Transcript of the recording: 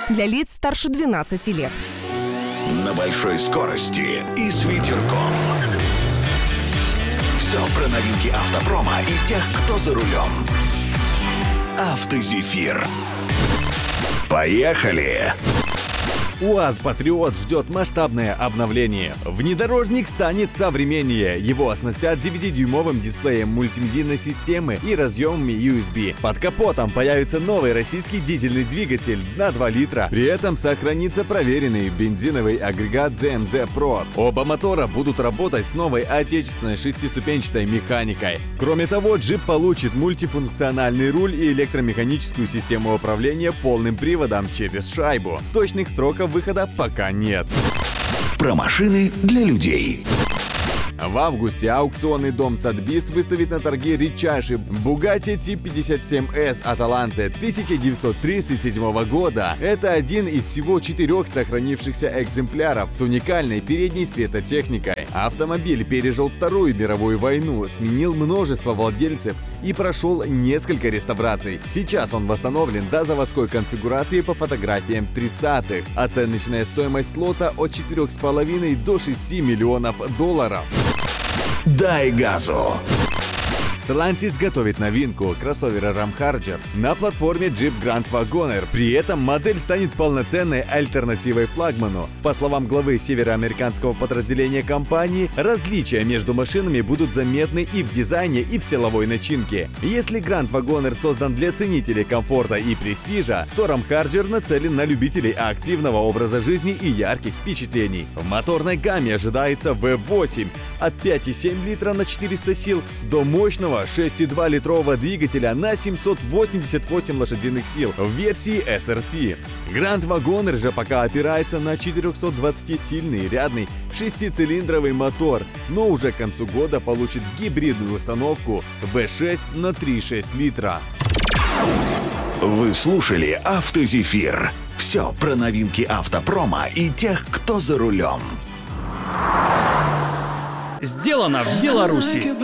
для лиц старше 12 лет. На большой скорости и с ветерком. Все про новинки автопрома и тех, кто за рулем. Автозефир. Поехали! УАЗ Патриот ждет масштабное обновление. Внедорожник станет современнее. Его оснастят 9-дюймовым дисплеем мультимедийной системы и разъемами USB. Под капотом появится новый российский дизельный двигатель на 2 литра. При этом сохранится проверенный бензиновый агрегат ZMZ Pro. Оба мотора будут работать с новой отечественной шестиступенчатой механикой. Кроме того, джип получит мультифункциональный руль и электромеханическую систему управления полным приводом через шайбу. Точных сроков выхода пока нет. Про машины для людей. В августе аукционный дом Sotheby's выставит на торги редчайший Bugatti T57S Atalante 1937 года. Это один из всего 4 сохранившихся экземпляров с уникальной передней светотехникой. Автомобиль пережил Вторую мировую войну, сменил множество владельцев и прошел несколько реставраций. Сейчас он восстановлен до заводской конфигурации по фотографиям 30-х. Оценочная стоимость лота от 4,5 до 6 миллионов долларов. Дай газу! Stellantis готовит новинку кроссовера Ram Charger на платформе Jeep Grand Wagoneer. При этом модель станет полноценной альтернативой флагману. По словам главы североамериканского подразделения компании, различия между машинами будут заметны и в дизайне, и в силовой начинке. Если Grand Wagoneer создан для ценителей комфорта и престижа, то Ram Charger нацелен на любителей активного образа жизни и ярких впечатлений. В моторной гамме ожидается V8 от 5,7 литра на 400 сил до мощного 6,2-литрового двигателя на 788 лошадиных сил в версии SRT. Grand Wagoneer же пока опирается на 420-сильный рядный 6-цилиндровый мотор, но уже к концу года получит гибридную установку V6 на 3,6 литра. Вы слушали «Автозефир». Все про новинки автопрома и тех, кто за рулем. Сделано в Беларуси.